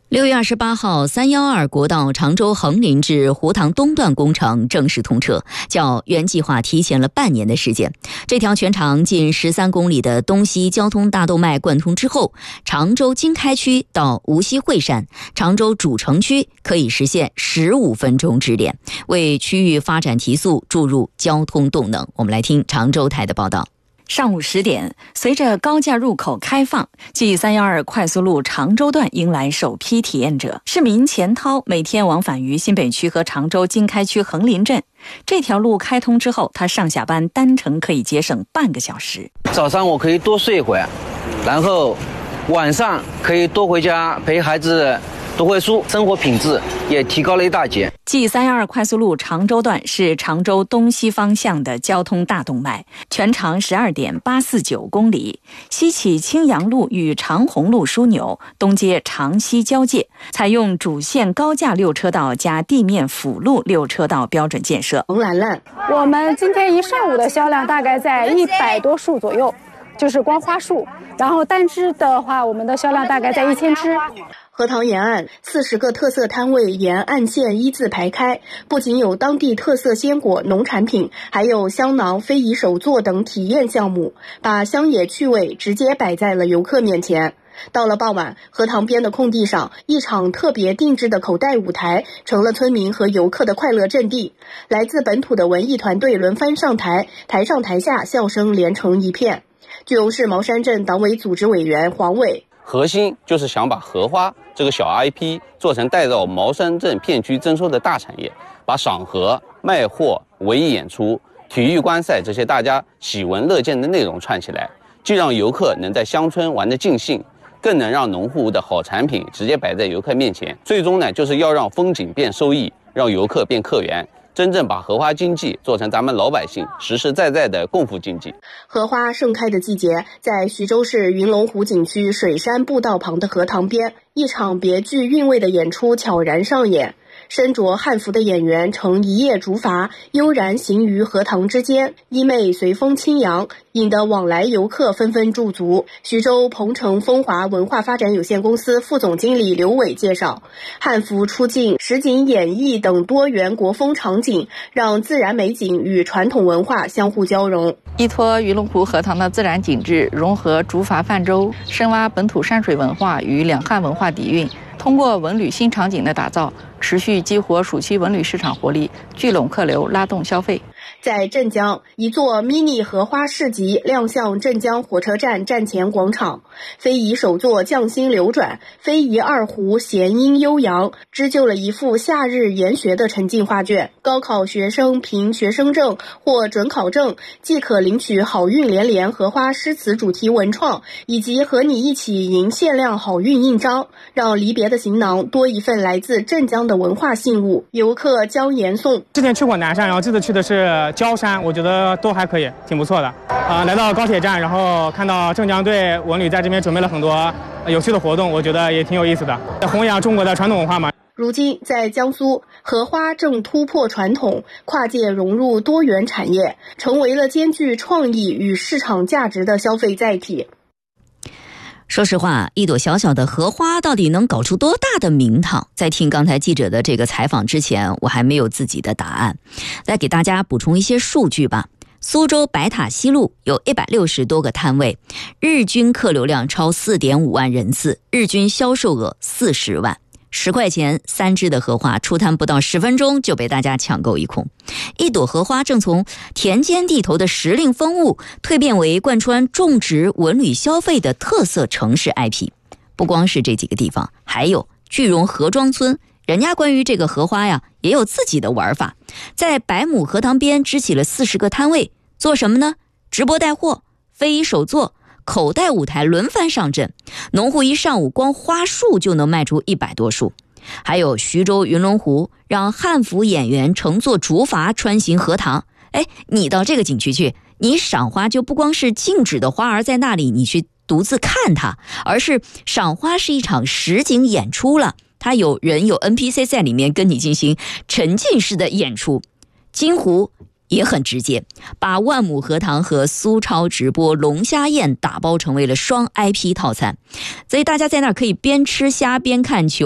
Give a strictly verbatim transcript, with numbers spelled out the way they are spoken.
六月二十八号，三幺二国道常州横林至湖塘东段工程正式通车，较原计划提前了半年的时间。这条全长近十三公里的东西交通大动脉贯通之后，常州经开区到无锡会山、常州主城区可以实现十五分钟直连，为区域发展提速注入交通动能。我们来听常州台的报道。 上午十点，随着高架入口开放，G 三一二快速路常州段迎来首批体验者。市民钱涛每天往返于新北区和常州经开区横林镇，这条路开通之后，他上下班单程可以节省半个小时。 早上我可以多睡一会儿，然后晚上可以多回家陪孩子读会书，生活品质也提高了一大截。 G 三一二快速路常州段是常州东西方向的交通大动脉，全长 十二点八四九公里，西起青阳路与长虹路枢纽，东接长西交界，采用主线高架六车道加地面辅路六车道标准建设。 冯兰兰， 我们今天一上午的销量大概在一百多束左右，就是光花束，然后单支的话，我们的销量大概在一千支。 荷塘沿岸四十个特色摊位沿岸线一字排开，不仅有当地特色鲜果、农产品，还有香囊、非遗手作等体验项目，把乡野趣味直接摆在了游客面前。到了傍晚，荷塘边的空地上，一场特别定制的口袋舞台成了村民和游客的快乐阵地。来自本土的文艺团队轮番上台，台上台下笑声连成一片。句容市茅山镇党委组织委员黄伟， 核心就是想把荷花这个小 I P 做成带到茅山镇片区增收的大产业，把赏荷、卖货、文艺演出、体育观赛这些大家喜闻乐见的内容串起来，既让游客能在乡村玩得尽兴，更能让农户的好产品直接摆在游客面前。最终呢，就是要让风景变收益，让游客变客源，真正把荷花经济做成咱们老百姓实实在在的共富经济。 荷花盛开的季节，在徐州市云龙湖景区水山步道旁的荷塘边，一场别具韵味的演出悄然上演。身着汉服的演员乘一叶竹筏悠然行于荷塘之间，衣袂随风轻扬，引得往来游客纷纷驻足。徐州鹏城风华文化发展有限公司副总经理刘伟介绍，汉服出镜、实景演绎等多元国风场景，让自然美景与传统文化相互交融。 依托云龙湖荷塘的自然景致，融合竹筏泛舟，深挖本土山水文化与两汉文化底蕴，通过文旅新场景的打造，持续激活暑期文旅市场活力，聚拢客流，拉动消费。 在镇江，一座 mini 荷花市集亮相镇江火车站站前广场，非遗手作匠心流转，非遗二胡弦音悠扬，织就了一幅夏日研学的沉浸画卷。高考学生凭学生证或准考证，即可领取好运连连荷花诗词主题文创，以及和你一起赢限量好运印章，让离别的行囊多一份来自镇江的文化信物。游客将言颂， 之前去过南山，然后这次去的是焦山，我觉得都还可以，挺不错的。啊、呃，来到高铁站，然后看到镇江队文旅在这边准备了很多有趣的活动，我觉得也挺有意思的，弘扬中国的传统文化嘛。 如今在江苏，荷花正突破传统，跨界融入多元产业，成为了兼具创意与市场价值的消费载体。 说实话，一朵小小的荷花到底能搞出多大的名堂？在听刚才记者的这个采访之前，我还没有自己的答案。再给大家补充一些数据吧。苏州白塔西路有一百六十多个摊位，日均客流量超 四点五万人次，日均销售额四十万。十块钱三支的荷花出摊不到十分钟就被大家抢购一空。一朵荷花正从田间地头的时令风物蜕变为贯穿种植文旅消费的特色城市 I P。 不光是这几个地方，还有句容荷庄村，人家关于这个荷花呀也有自己的玩法，在百亩荷塘边支起了四十个摊位，做什么呢？直播带货、非遗手作、口袋舞台轮番上阵，农户一上午光花束就能卖出一百多束。还有徐州云龙湖，让汉服演员乘坐竹筏穿行荷塘。哎，你到这个景区去，你赏花就不光是静止的花儿在那里你去独自看它，而是赏花是一场实景演出了，它有人有 N P C 在里面跟你进行沉浸式的演出。金湖也很直接，把万亩荷塘和苏超直播龙虾宴打包成为了双 I P 套餐，所以大家在那儿可以边吃虾边看球。